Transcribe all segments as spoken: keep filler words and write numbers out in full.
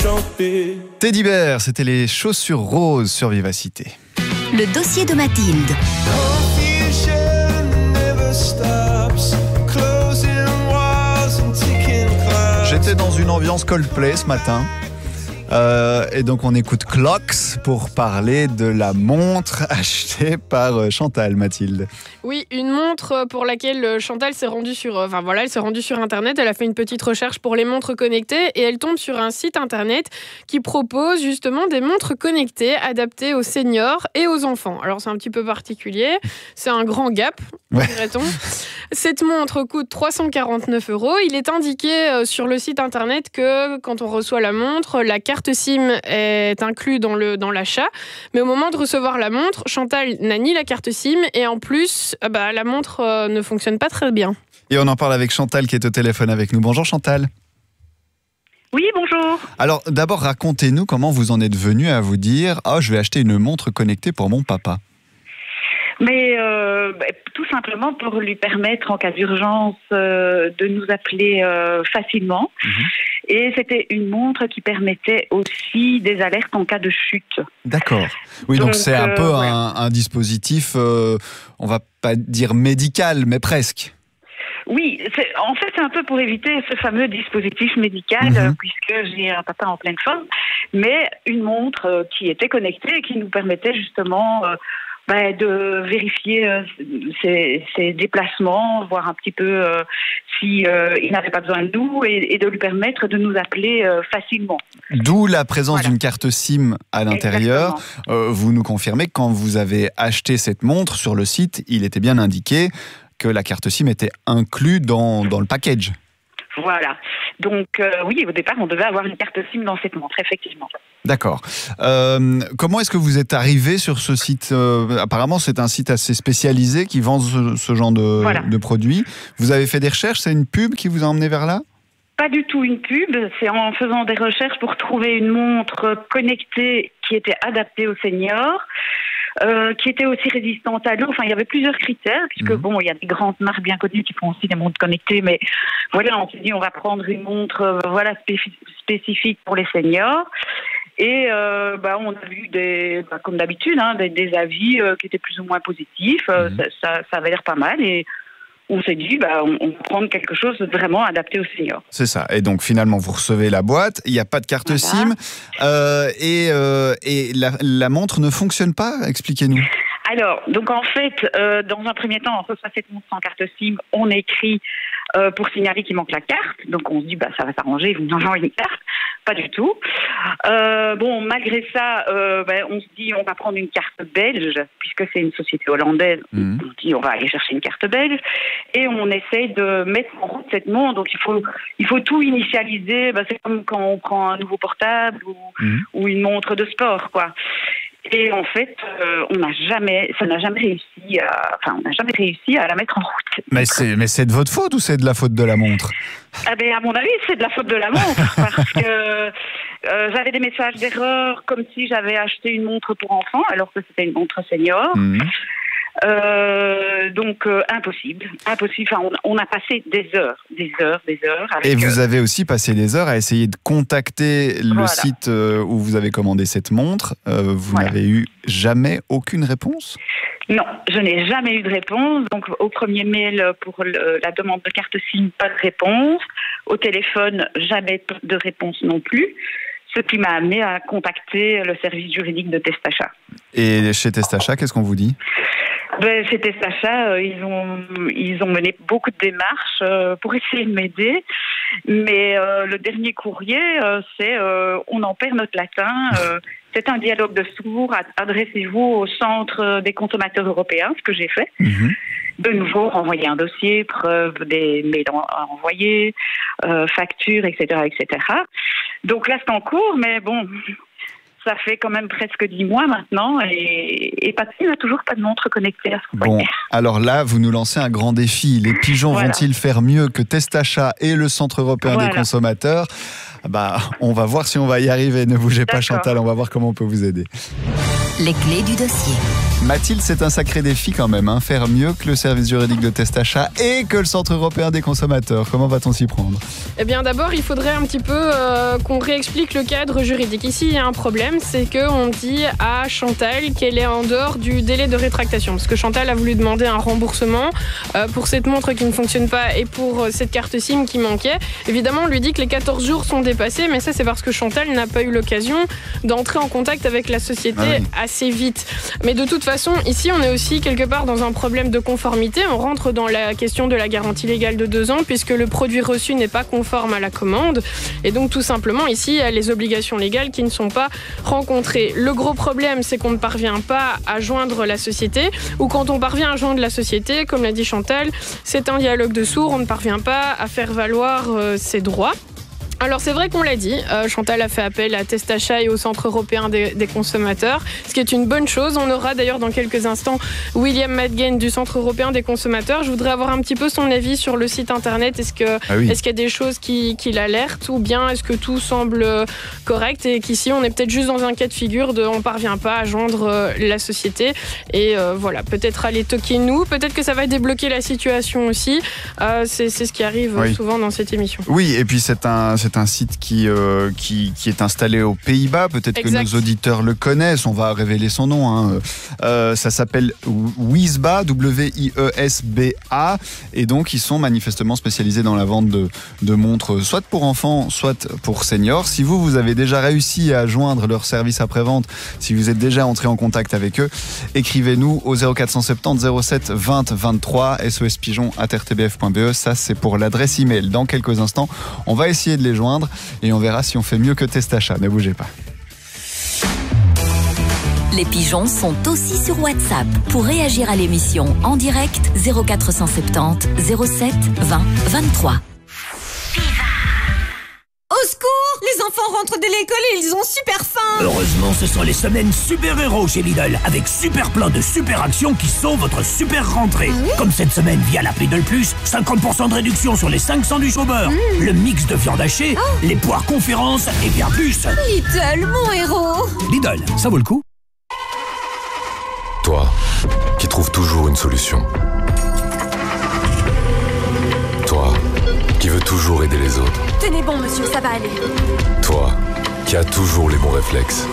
chanter. Teddy Bear, c'était les chaussures roses sur Vivacité. Le dossier de Mathilde. J'étais dans une ambiance Coldplay ce matin. Euh, et donc on écoute Clocks pour parler de la montre achetée par Chantal, Mathilde. Oui, une montre pour laquelle Chantal s'est rendue sur, enfin voilà, elle s'est rendue sur Internet. Elle a fait une petite recherche pour les montres connectées et elle tombe sur un site Internet qui propose justement des montres connectées adaptées aux seniors et aux enfants. Alors c'est un petit peu particulier, c'est un grand gap, ouais. dirait-on. Cette montre coûte trois cent quarante-neuf euros. Il est indiqué sur le site Internet que quand on reçoit la montre, la carte SIM est inclue dans, le, dans l'achat. Mais au moment de recevoir la montre, Chantal n'a ni la carte SIM et en plus, bah, la montre euh, ne fonctionne pas très bien. Et on en parle avec Chantal qui est au téléphone avec nous. Bonjour Chantal. Oui, bonjour. Alors d'abord, racontez-nous comment vous en êtes venu à vous dire « Ah, oh, je vais acheter une montre connectée pour mon papa ». Mais euh, bah, tout simplement pour lui permettre en cas d'urgence euh, de nous appeler euh, facilement. Mmh. Et c'était une montre qui permettait aussi des alertes en cas de chute. D'accord. Oui, donc, donc c'est un euh, peu ouais. un, un dispositif, euh, on va pas dire médical, mais presque. Oui, c'est, en fait c'est un peu pour éviter ce fameux dispositif médical, mmh. puisque j'ai un papa en pleine forme, mais une montre euh, qui était connectée et qui nous permettait justement... Euh, Bah, de vérifier euh, ses, ses déplacements, voir un petit peu euh, si euh, il n'avait pas besoin de nous et, et de lui permettre de nous appeler euh, facilement. D'où la présence voilà. d'une carte SIM à l'intérieur. Euh, vous nous confirmez que quand vous avez acheté cette montre sur le site, il était bien indiqué que la carte SIM était inclue dans, dans le package. Voilà. Donc euh, oui, au départ, on devait avoir une carte SIM dans cette montre, effectivement. D'accord. Euh, comment est-ce que vous êtes arrivé sur ce site ? euh, Apparemment, c'est un site assez spécialisé qui vend ce, ce genre de, voilà. de produits. Vous avez fait des recherches ? C'est une pub qui vous a emmené vers là ? Pas du tout une pub. C'est en faisant des recherches pour trouver une montre connectée qui était adaptée aux seniors. Euh, qui était aussi résistante à l'eau. Enfin, il y avait plusieurs critères, puisque mmh. bon, il y a des grandes marques bien connues qui font aussi des montres connectées, mais voilà, on s'est dit on va prendre une montre euh, voilà spécif- spécifique pour les seniors. Et euh, bah, on a vu des, bah, comme d'habitude, hein, des, des avis euh, qui étaient plus ou moins positifs. Euh, mmh. ça, ça, ça avait l'air pas mal et on s'est dit, bah, on, on va prendre quelque chose de vraiment adapté aux seniors. C'est ça. Et donc, finalement, vous recevez la boîte. Il n'y a pas de carte voilà. SIM. Euh, et euh, et la, la montre ne fonctionne pas. Expliquez-nous. Alors, donc en fait, euh, dans un premier temps, on reçoit cette montre sans carte SIM. On écrit euh, pour signaler qu'il manque la carte. Donc, on se dit, bah, ça va s'arranger. Vous nous envoyez une carte. Pas du tout. Euh, bon, malgré ça, euh, ben, on se dit on va prendre une carte belge, puisque c'est une société hollandaise. Mmh. On se dit on va aller chercher une carte belge et on essaye de mettre en route cette montre. Donc il faut, il faut tout initialiser. Ben, c'est comme quand on prend un nouveau portable ou, mmh. ou une montre de sport, quoi. Et en fait, euh, on n'a jamais, ça n'a jamais réussi à, enfin, on n'a jamais réussi à la mettre en route. Mais c'est, mais c'est de votre faute ou c'est de la faute de la montre ? Ah ben, à mon avis, c'est de la faute de la montre, parce que euh, j'avais des messages d'erreur comme si j'avais acheté une montre pour enfants, alors que c'était une montre senior. Mmh. Euh, donc euh, impossible, impossible. Enfin, on, on a passé des heures, des heures, des heures. Avec Et vous avez aussi passé des heures à essayer de contacter le voilà. site où vous avez commandé cette montre. Euh, vous voilà. n'avez eu jamais aucune réponse ? Non, je n'ai jamais eu de réponse. Donc au premier mail pour le, la demande de carte SIM, pas de réponse. Au téléphone, jamais de réponse non plus. Ce qui m'a amené à contacter le service juridique de Testachat. Et chez Testachat, qu'est-ce qu'on vous dit ? Ben, chez Testachat, euh, ils ont ils ont mené beaucoup de démarches euh, pour essayer de m'aider, mais euh, le dernier courrier, euh, c'est euh, on en perd notre latin. Euh, c'est un dialogue de sourds. Adressez-vous au Centre des consommateurs européens, ce que j'ai fait. Mmh. De nouveau, renvoyer un dossier, preuve des mails à envoyer, euh, factures, et cetera, et cetera. Donc là, c'est en cours, mais bon. Ça fait quand même presque dix mois maintenant et, et Patrick n'a toujours pas de montre connectée à son Bon, poignet. Alors là, vous nous lancez un grand défi. Les pigeons voilà. vont-ils faire mieux que Testachat et le Centre européen voilà. des consommateurs ? Bah, on va voir si on va y arriver. Ne bougez D'accord. pas, Chantal, on va voir comment on peut vous aider. Les clés du dossier. Mathilde, c'est un sacré défi quand même, hein, faire mieux que le service juridique de Testachat et que le Centre européen des consommateurs. Comment va-t-on s'y prendre ? Eh bien d'abord, il faudrait un petit peu euh, qu'on réexplique le cadre juridique. Ici, il y a un problème, c'est qu'on dit à Chantal qu'elle est en dehors du délai de rétractation. Parce que Chantal a voulu demander un remboursement euh, pour cette montre qui ne fonctionne pas et pour euh, cette carte SIM qui manquait. Évidemment, on lui dit que les quatorze jours sont dépassés, mais ça, c'est parce que Chantal n'a pas eu l'occasion d'entrer en contact avec la société ah oui. assez vite. Mais de toute façon, ici, on est aussi quelque part dans un problème de conformité. On rentre dans la question de la garantie légale de deux ans, puisque le produit reçu n'est pas conforme à la commande. Et donc, tout simplement, ici, il y a les obligations légales qui ne sont pas rencontrées. Le gros problème, c'est qu'on ne parvient pas à joindre la société, ou quand on parvient à joindre la société, comme l'a dit Chantal, c'est un dialogue de sourds, on ne parvient pas à faire valoir euh, ses droits. Alors c'est vrai qu'on l'a dit, euh, Chantal a fait appel à Testachat et au Centre européen des, des consommateurs, ce qui est une bonne chose. On aura d'ailleurs dans quelques instants William Madgen du Centre européen des consommateurs. Je voudrais avoir un petit peu son avis sur le site internet. Est-ce que, ah oui. est-ce qu'il y a des choses qui, qui l'alertent ou bien est-ce que tout semble correct et qu'ici on est peut-être juste dans un cas de figure de on ne parvient pas à joindre euh, la société et euh, voilà, peut-être aller toquer nous, peut-être que ça va débloquer la situation aussi. Euh, c'est, c'est ce qui arrive oui. souvent dans cette émission. Oui, et puis c'est un... C'est un site qui, euh, qui, qui est installé aux Pays-Bas. Peut-être exact. Que nos auditeurs le connaissent. On va révéler son nom. Hein. Euh, ça s'appelle Wiesba, W I E S B A. Et donc, ils sont manifestement spécialisés dans la vente de, de montres, soit pour enfants, soit pour seniors. Si vous, vous avez déjà réussi à joindre leur service après-vente, si vous êtes déjà entré en contact avec eux, écrivez-nous au zéro quatre cent soixante-dix zéro sept vingt vingt-trois, S O S pigeon arobase r t b f point b e. Ça, c'est pour l'adresse email. Dans quelques instants, on va essayer de les joindre et on verra si on fait mieux que Testachat. Ne bougez pas. Les pigeons sont aussi sur WhatsApp. Pour réagir à l'émission en direct, zéro quatre cent soixante-dix zéro sept vingt vingt-trois. Au secours! Les enfants rentrent de l'école et ils ont super faim! Heureusement, ce sont les semaines super-héros chez Lidl, avec super plein de super actions qui sont votre super rentrée. Ah oui? Comme cette semaine via l'appli Lidl Plus, cinquante pour cent de réduction sur les cinq sandwichs au beurre, mmh. le mix de viande hachée, oh. les poires conférences et bien plus. Lidl, mon héros! Lidl, ça vaut le coup. Toi, qui trouves toujours une solution. Toi, qui veux toujours aider les autres. Tenez bon, monsieur, ça va aller. Toi, qui as toujours les bons réflexes.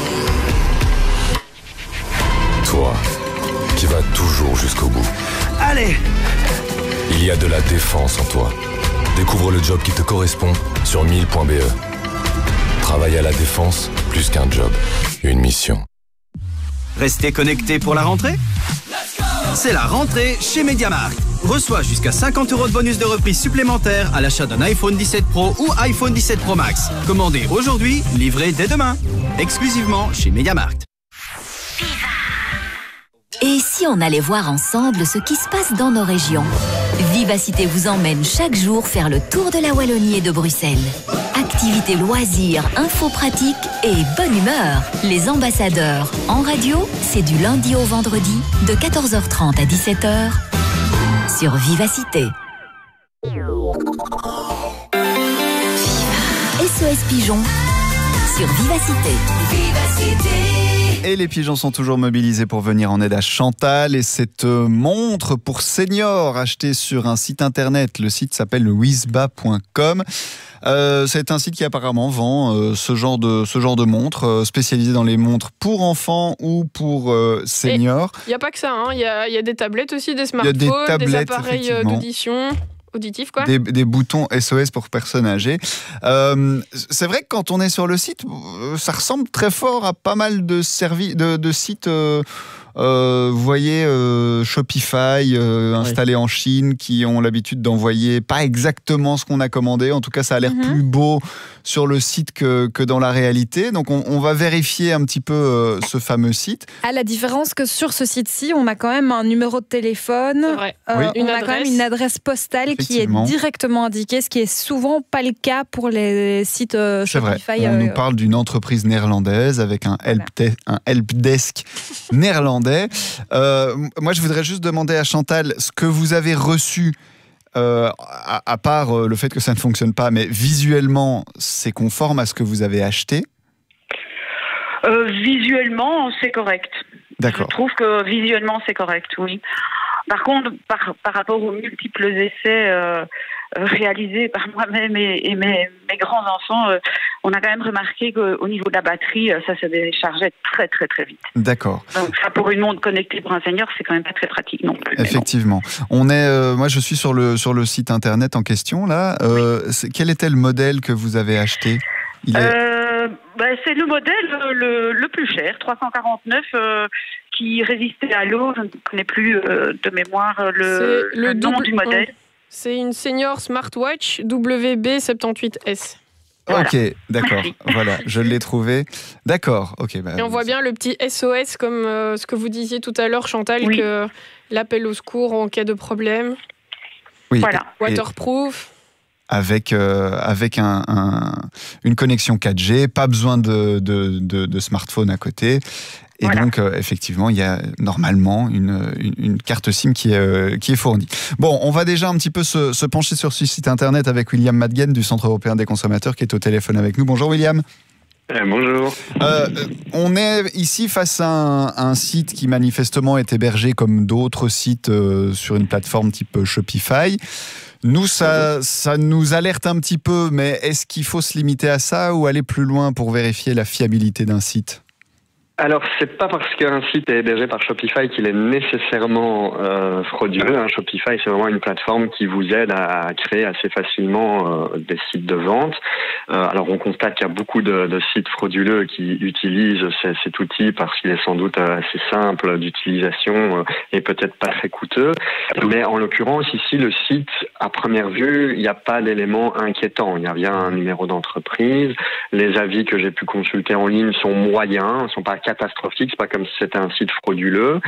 Toi, qui vas toujours jusqu'au bout. Allez! Il y a de la défense en toi. Découvre le job qui te correspond sur mille point b e. Travailler à la défense, plus qu'un job, une mission. Restez connectés pour la rentrée? C'est la rentrée chez MediaMarkt. Reçois jusqu'à cinquante euros de bonus de reprise supplémentaire à l'achat d'un iPhone dix-sept Pro ou iPhone dix-sept Pro Max. Commandez aujourd'hui, livré dès demain. Exclusivement chez MediaMarkt. Et si on allait voir ensemble ce qui se passe dans nos régions? Vivacité vous emmène chaque jour faire le tour de la Wallonie et de Bruxelles. Activités, loisirs, infos pratiques et bonne humeur. Les ambassadeurs en radio, c'est du lundi au vendredi de quatorze heures trente à dix-sept heures sur Vivacité. S O S Pigeon sur Vivacité. Vivacité. Et les pigeons sont toujours mobilisés pour venir en aide à Chantal. Et cette montre pour seniors achetée sur un site internet, le site s'appelle wiesba point com. Euh, c'est un site qui apparemment vend euh, ce genre de ce genre de montre euh, spécialisé dans les montres pour enfants ou pour euh, seniors. Il n'y a pas que ça, il hein. y, a, y a des tablettes aussi, des smartphones, des, des appareils d'audition. Auditif, quoi. Des, des boutons S O S pour personnes âgées. Euh, c'est vrai que quand on est sur le site, ça ressemble très fort à pas mal de, servi- de, de sites. Euh, euh, vous voyez, euh, Shopify, euh, installés oui. en Chine, qui ont l'habitude d'envoyer pas exactement ce qu'on a commandé. En tout cas, ça a l'air mm-hmm. plus beau sur le site que, que dans la réalité. Donc, on, on va vérifier un petit peu euh, ce fameux site. À la différence que sur ce site-ci, on a quand même un numéro de téléphone. C'est vrai. Euh, oui. On une a adresse. quand même une adresse postale qui est directement indiquée, ce qui est souvent pas le cas pour les sites euh, Shopify. C'est vrai. On euh, nous parle d'une entreprise néerlandaise avec un help, de- un help desk néerlandais. Euh, moi, je voudrais juste demander à Chantal ce que vous avez reçu. Euh, à, à part euh, le fait que ça ne fonctionne pas, mais visuellement, c'est conforme à ce que vous avez acheté? euh, Visuellement, c'est correct. D'accord. Je trouve que visuellement, c'est correct, oui. Par contre, par, par rapport aux multiples essais euh, réalisés par moi-même et, et mes, mes grands-enfants, euh, on a quand même remarqué qu'au niveau de la batterie, ça se déchargeait très, très, très vite. D'accord. Donc ça, pour une montre connectée pour un senior, c'est quand même pas très pratique non plus. Effectivement. On est, euh, moi, je suis sur le, sur le site internet en question, là. Euh, oui. c'est, quel était le modèle que vous avez acheté ? Il est... euh, ben, c'est le modèle le, le plus cher, trois cent quarante-neuf, euh, qui résistait à l'eau. Je ne connais plus euh, de mémoire le, le, le nom double, du modèle. C'est une Senior Smartwatch W B soixante-dix S. Voilà. Ok, d'accord. Voilà, je l'ai trouvé. D'accord, ok. Bah, Et on voit bien le petit S O S, comme euh, ce que vous disiez tout à l'heure, Chantal, oui. que l'appel au secours en cas de problème. Oui. Voilà. Waterproof. Avec, euh, avec un, un, une connexion quatre G, pas besoin de, de, de, de smartphone à côté. Et voilà. donc, euh, effectivement, il y a normalement une, une, une carte SIM qui est, euh, qui est fournie. Bon, on va déjà un petit peu se, se pencher sur ce site internet avec William Madgen du Centre européen des consommateurs qui est au téléphone avec nous. Bonjour William. Eh, bonjour. Euh, on est ici face à un, un site qui manifestement est hébergé comme d'autres sites euh, sur une plateforme type Shopify. Nous, ça, ça nous alerte un petit peu, mais est-ce qu'il faut se limiter à ça ou aller plus loin pour vérifier la fiabilité d'un site ? Alors, c'est pas parce qu'un site est hébergé par Shopify qu'il est nécessairement euh, frauduleux. Hein. Shopify, c'est vraiment une plateforme qui vous aide à créer assez facilement euh, des sites de vente. Euh, alors, on constate qu'il y a beaucoup de, de sites frauduleux qui utilisent c- cet outil parce qu'il est sans doute assez simple d'utilisation euh, et peut-être pas très coûteux. Mais en l'occurrence, ici, le site, à première vue, il n'y a pas d'éléments inquiétants. Il y a bien un numéro d'entreprise. Les avis que j'ai pu consulter en ligne sont moyens, ne sont pas catastrophique, c'est pas comme si c'était un site frauduleux,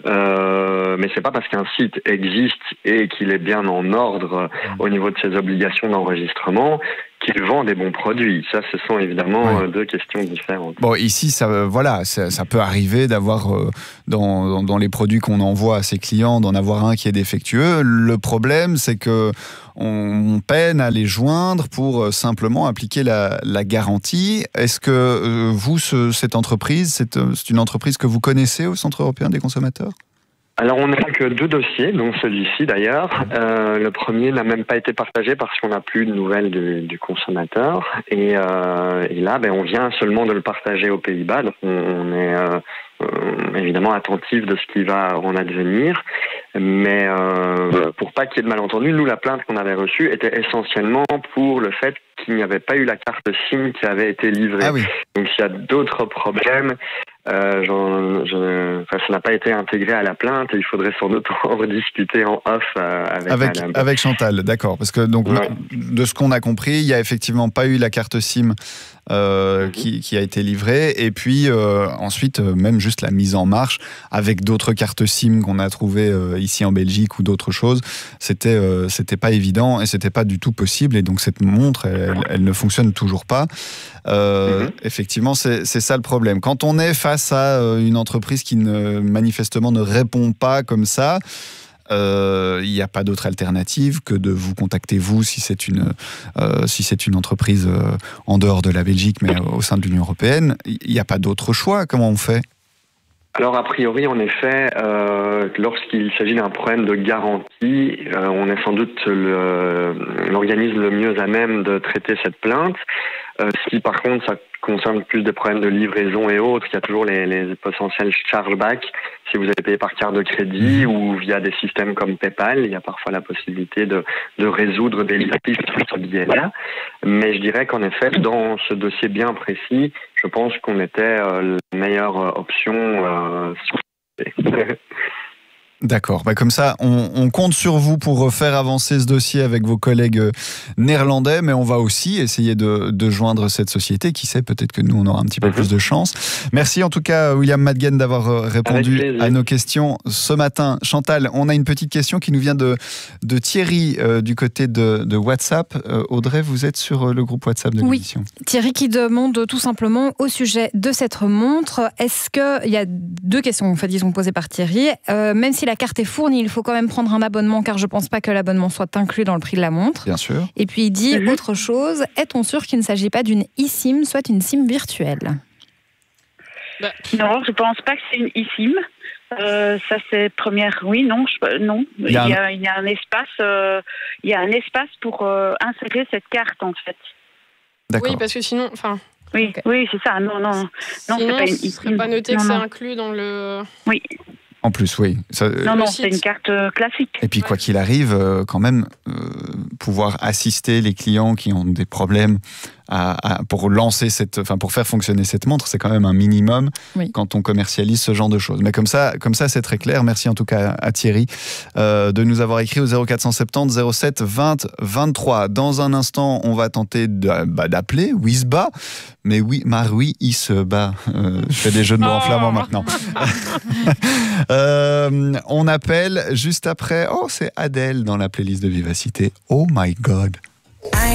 euh, mais c'est pas parce qu'un site existe et qu'il est bien en ordre au niveau de ses obligations d'enregistrement qu'il vend des bons produits. Ça, ce sont évidemment oui. deux questions différentes. Bon, ici, ça, voilà, ça, ça peut arriver d'avoir euh, dans, dans, dans les produits qu'on envoie à ses clients, d'en avoir un qui est défectueux. Le problème, c'est que on peine à les joindre pour euh, simplement appliquer la, la garantie. Est-ce que euh, vous, ce, cette entreprise, c'est, c'est une entreprise que vous connaissez au Centre européen des consommateurs ? Alors, on n'a que deux dossiers, dont celui-ci d'ailleurs. Euh, le premier n'a même pas été partagé parce qu'on n'a plus de nouvelles du, du consommateur. Et, euh, et là, ben, on vient seulement de le partager aux Pays-Bas. Donc, on, on est euh, euh, évidemment attentif de ce qui va en advenir. Mais euh, pour pas qu'il y ait de malentendus, nous, la plainte qu'on avait reçue était essentiellement pour le fait qu'il n'y avait pas eu la carte SIM qui avait été livrée. Ah oui. Donc, s'il y a d'autres problèmes... Euh, j'en, je, enfin, ça n'a pas été intégré à la plainte et il faudrait sans doute en rediscuter en off euh, avec, avec madame. Avec Chantal, d'accord. Parce que donc, ouais. de ce qu'on a compris, il n'y a effectivement pas eu la carte SIM euh, mm-hmm. qui, qui a été livrée. Et puis euh, ensuite, euh, même juste la mise en marche avec d'autres cartes SIM qu'on a trouvées euh, ici en Belgique ou d'autres choses, c'était, euh, c'était pas évident et c'était pas du tout possible. Et donc cette montre, elle, elle, elle ne fonctionne toujours pas. Euh, mm-hmm. Effectivement, c'est, c'est ça le problème. Quand on est face à une entreprise qui ne, manifestement ne répond pas comme ça, euh, il n'y a pas d'autre alternative que de vous contacter vous si c'est une, euh, si c'est une entreprise euh, en dehors de la Belgique mais au sein de l'Union européenne. Il n'y a pas d'autre choix. Comment on fait ? Alors, a priori, en effet, euh, lorsqu'il s'agit d'un problème de garantie, euh, on est sans doute le, l'organisme le mieux à même de traiter cette plainte. Euh, si par contre ça concerne plus des problèmes de livraison et autres, il y a toujours les, les potentiels chargebacks. Si vous avez payé par carte de crédit ou via des systèmes comme PayPal, il y a parfois la possibilité de, de résoudre des litiges sur ce biais-là. Mais je dirais qu'en effet, dans ce dossier bien précis, je pense qu'on était euh, la meilleure option. Euh, sur... D'accord. Bah comme ça, on, on compte sur vous pour faire avancer ce dossier avec vos collègues néerlandais, mais on va aussi essayer de, de joindre cette société. Qui sait, peut-être que nous, on aura un petit peu mm-hmm. plus de chance. Merci en tout cas, William Madgen, d'avoir répondu à nos questions ce matin. Chantal, on a une petite question qui nous vient de, de Thierry euh, du côté de, de WhatsApp. Euh, Audrey, vous êtes sur le groupe WhatsApp de l'émission. Oui, Thierry qui demande tout simplement au sujet de cette montre, est-ce que, il y a deux questions en fait, qui sont posées par Thierry. Euh, même si la carte est fournie, il faut quand même prendre un abonnement car je ne pense pas que l'abonnement soit inclus dans le prix de la montre. Bien sûr. Et puis il dit mmh. autre chose, est-on sûr qu'il ne s'agit pas d'une eSIM, soit une SIM virtuelle ? Bah. Non, je pense pas que c'est une eSIM. Euh, ça c'est première. Oui, non, je, non. Il y, a, il, y a, il y a un espace. Euh, il y a un espace pour euh, insérer cette carte en fait. D'accord. Oui, parce que sinon, enfin. Oui, okay. oui, c'est ça. Non, non, non. Sinon, c'est pas une eSIM. Ce serait pas noté non, que c'est inclus dans le. Oui. En plus, oui. Ça, non, non, c'est une carte euh, classique. Et puis, ouais. quoi qu'il arrive, euh, quand même, euh, pouvoir assister les clients qui ont des problèmes à, à, pour lancer cette, enfin, pour faire fonctionner cette montre, c'est quand même un minimum oui. quand on commercialise ce genre de choses. Mais comme ça, comme ça, c'est très clair. Merci en tout cas à Thierry euh, de nous avoir écrit au zéro quatre cent soixante-dix zéro sept vingt vingt-trois. Dans un instant, on va tenter de, bah, d'appeler Wisba. Mais oui, Maroui, il se bat. Euh, je fais des jeux de mots en flamand maintenant. euh, on appelle juste après. Oh, c'est Adèle dans la playlist de Vivacité. Oh my God.